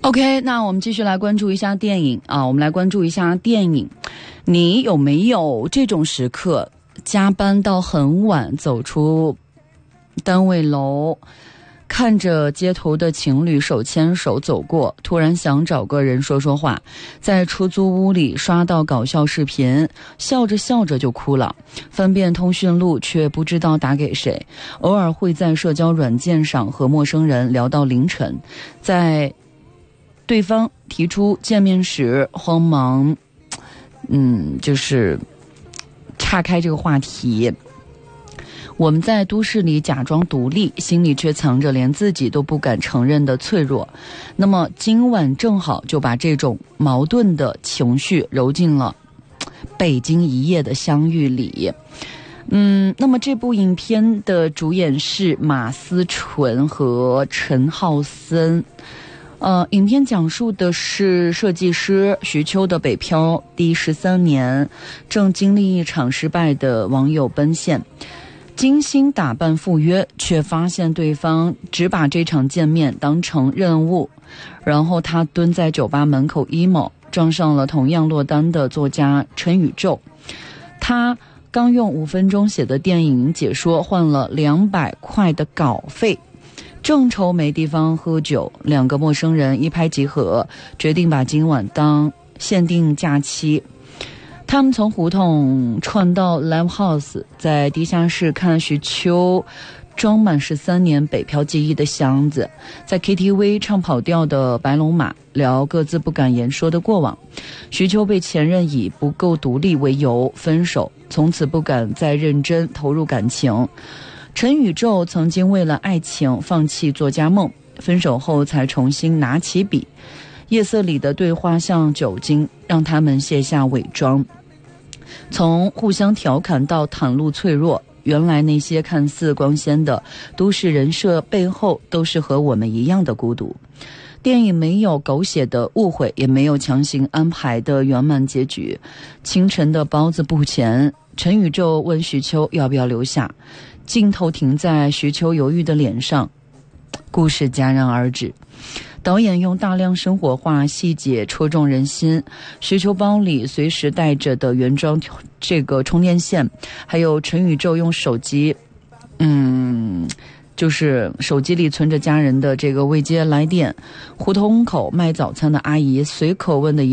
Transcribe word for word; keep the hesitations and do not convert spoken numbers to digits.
OK， 那我们继续来关注一下电影啊，我们来关注一下电影。你有没有这种时刻，加班到很晚，走出单位楼，看着街头的情侣手牵手走过，突然想找个人说说话，在出租屋里刷到搞笑视频，笑着笑着就哭了，翻遍通讯录却不知道打给谁，偶尔会在社交软件上和陌生人聊到凌晨，在对方提出见面时慌忙嗯，就是岔开这个话题。我们在都市里假装独立，心里却藏着连自己都不敢承认的脆弱。那么今晚正好就把这种矛盾的情绪揉进了北京一夜的相遇里。嗯，那么这部影片的主演是马思纯和陈浩森。呃，影片讲述的是设计师徐秋的北漂第十三年，正经历一场失败的网友奔现，精心打扮赴约，却发现对方只把这场见面当成任务。然后他蹲在酒吧门口 emo， 撞上了同样落单的作家陈宇宙。他刚用五分钟写的电影解说换了两百块的稿费，正愁没地方喝酒，两个陌生人一拍即合，决定把今晚当限定假期。他们从胡同串到 Live House， 在地下室看徐秋装满十三年北漂记忆的箱子，在 K T V 唱跑调的白龙马，聊各自不敢言说的过往。徐秋被前任以不够独立为由分手，从此不敢再认真投入感情。陈宇宙曾经为了爱情放弃作家梦，分手后才重新拿起笔，夜色里的对话像酒精，让他们卸下伪装。从互相调侃到袒露脆弱，原来那些看似光鲜的都市人设背后都是和我们一样的孤独。电影没有狗血的误会，也没有强行安排的圆满结局。清晨的包子铺前，陈宇宙问徐秋要不要留下，镜头停在徐秋犹豫的脸上，故事戛然而止。导演用大量生活化细节戳中人心，徐秋包里随时带着的原装这个充电线，还有陈宇宙用手机嗯就是手机里存着家人的这个未接来电，胡同口卖早餐的阿姨随口问的一